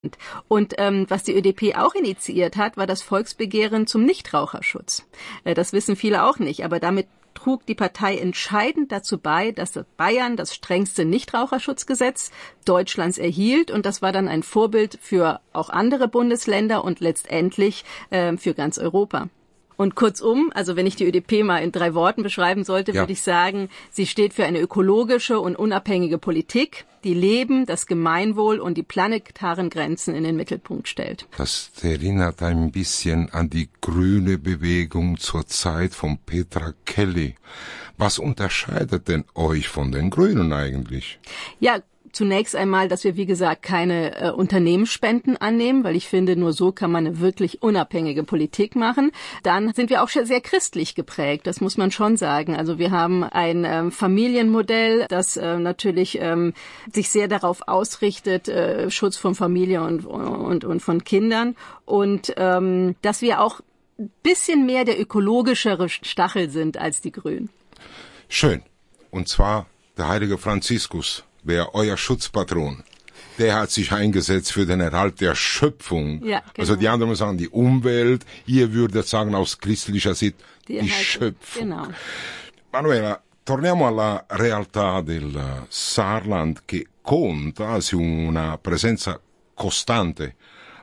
Und was die ÖDP auch initiiert hat, war das Volksbegehren zum Nichtraucherschutz. Das wissen viele auch nicht, aber damit trug die Partei entscheidend dazu bei, dass Bayern das strengste Nichtraucherschutzgesetz Deutschlands erhielt. Und das war dann ein Vorbild für auch andere Bundesländer und letztendlich für ganz Europa. Und kurzum, also wenn ich die ÖDP mal in 3 Worten beschreiben sollte, würde ich sagen, sie steht für eine ökologische und unabhängige Politik, die Leben, das Gemeinwohl und die planetaren Grenzen in den Mittelpunkt stellt. Das erinnert ein bisschen an die grüne Bewegung zur Zeit von Petra Kelly. Was unterscheidet denn euch von den Grünen eigentlich? Ja, zunächst einmal, dass wir, wie gesagt, keine Unternehmensspenden annehmen, weil ich finde, nur so kann man eine wirklich unabhängige Politik machen. Dann sind wir auch sehr christlich geprägt, das muss man schon sagen. Also wir haben ein Familienmodell, das natürlich sich sehr darauf ausrichtet, Schutz von Familie und von Kindern. Und dass wir auch ein bisschen mehr der ökologischere Stachel sind als die Grünen. Schön. Und zwar der heilige Franziskus. Wer euer Schutzpatron, der hat sich eingesetzt für den Erhalt der Schöpfung. Ja, genau. Also die anderen sagen die Umwelt, ihr würdet sagen aus christlicher Sicht die Schöpfung. Genau. Manuela, torniamo alla realtà del Saarland che conta su una presenza costante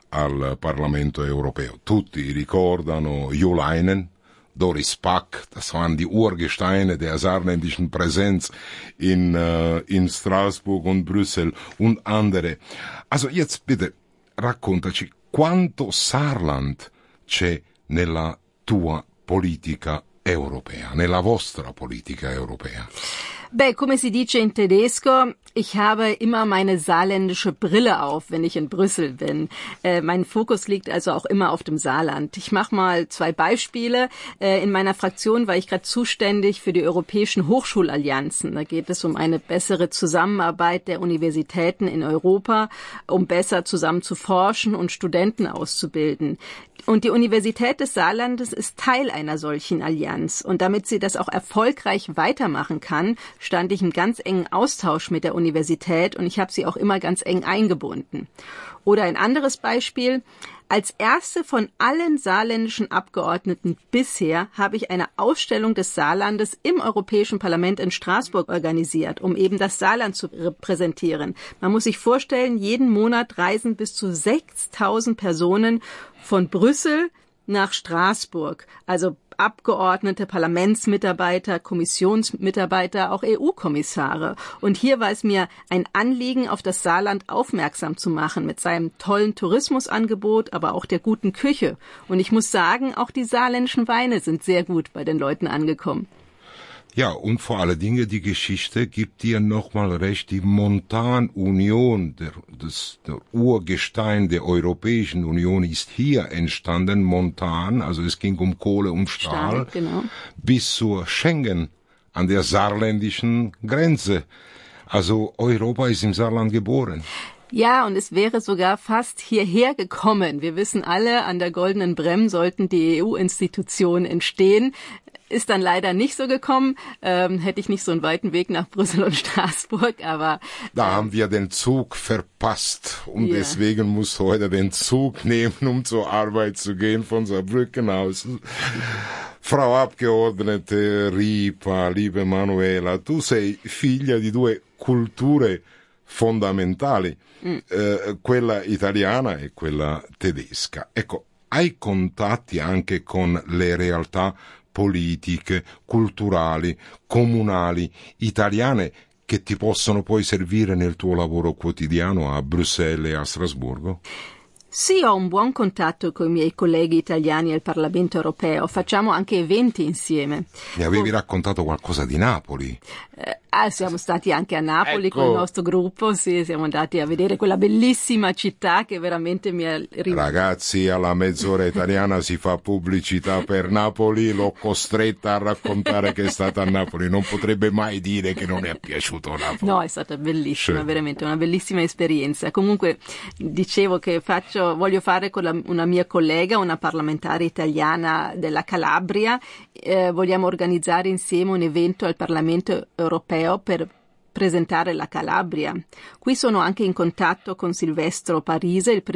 al Parlamento europeo. Tutti ricordano Jo Leinen, Doris Pack, das waren die Urgesteine der saarländischen Präsenz in Straßburg und Brüssel und andere. Also jetzt bitte, raccontaci quanto Saarland c'è nella tua politica europea, nella vostra politica europea. Beh, come si dice in tedesco, ich habe immer meine saarländische Brille auf, wenn ich in Brüssel bin. Mein Fokus liegt also auch immer auf dem Saarland. Ich mache mal 2 Beispiele. In meiner Fraktion war ich gerade zuständig für die europäischen Hochschulallianzen. Da geht es um eine bessere Zusammenarbeit der Universitäten in Europa, um besser zusammen zu forschen und Studenten auszubilden. Und die Universität des Saarlandes ist Teil einer solchen Allianz. Und damit sie das auch erfolgreich weitermachen kann, stand ich im ganz engen Austausch mit der Universität und ich habe sie auch immer ganz eng eingebunden. Oder ein anderes Beispiel. Als erste von allen saarländischen Abgeordneten bisher habe ich eine Ausstellung des Saarlandes im Europäischen Parlament in Straßburg organisiert, um eben das Saarland zu repräsentieren. Man muss sich vorstellen, jeden Monat reisen bis zu 6.000 Personen von Brüssel nach Straßburg, also Abgeordnete, Parlamentsmitarbeiter, Kommissionsmitarbeiter, auch EU-Kommissare. Und hier war es mir ein Anliegen, auf das Saarland aufmerksam zu machen mit seinem tollen Tourismusangebot, aber auch der guten Küche. Und ich muss sagen, auch die saarländischen Weine sind sehr gut bei den Leuten angekommen. Ja, und vor allen Dingen die Geschichte gibt dir nochmal recht, die Montanunion, der Urgestein der Europäischen Union ist hier entstanden, Montan, also es ging um Kohle und Stahl, genau. Bis zur Schengen an der saarländischen Grenze. Also Europa ist im Saarland geboren. Ja, und es wäre sogar fast hierher gekommen. Wir wissen alle, an der Goldenen Brem sollten die EU-Institutionen entstehen. Ist dann leider nicht so gekommen. Hätte ich nicht so einen weiten Weg nach Brüssel und Straßburg, aber... Da haben wir den Zug verpasst und deswegen muss heute den Zug nehmen, um zur Arbeit zu gehen von Saarbrücken aus. Frau Abgeordnete Ripa, liebe Manuela, tu sei figlia di 2 culture fondamentali, quella italiana e quella tedesca. Ecco, hai contatti anche con le realtà politiche, culturali, comunali, italiane che ti possono poi servire nel tuo lavoro quotidiano a Bruxelles e a Strasburgo? Sì, ho un buon contatto con i miei colleghi italiani al Parlamento europeo. Facciamo anche eventi insieme. Mi avevi raccontato qualcosa di Napoli. Siamo stati anche a Napoli con il nostro gruppo, sì, siamo andati a vedere quella bellissima città che veramente mi ha Ragazzi, alla mezz'ora italiana si fa pubblicità per Napoli, l'ho costretta a raccontare che è stata a Napoli, non potrebbe mai dire che non è piaciuto Napoli. No, è stata bellissima, veramente una bellissima esperienza. Comunque dicevo che voglio fare con una mia collega, una parlamentare italiana della Calabria, vogliamo organizzare insieme un evento al Parlamento europeo per presentare la Calabria. Qui sono anche in contatto con Silvestro Parise, il